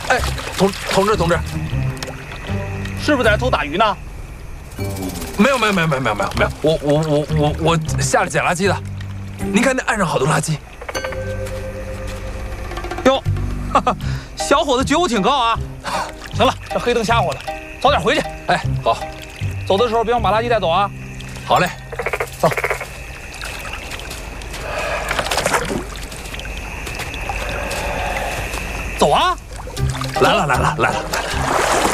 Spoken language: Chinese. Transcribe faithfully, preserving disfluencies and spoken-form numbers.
哎，同同志同志， 是不是在偷打鱼呢？ 没有没有没有没有没有没有没有，我我我我我下来捡垃圾的。您看那岸上好多垃圾。 哟，哈哈，小伙子觉悟挺高啊。行了，这黑灯瞎火的，早点回去。 哎，好， 走的时候别忘把垃圾带走啊。 好嘞， 走。走啊！ 来了来了来了来了。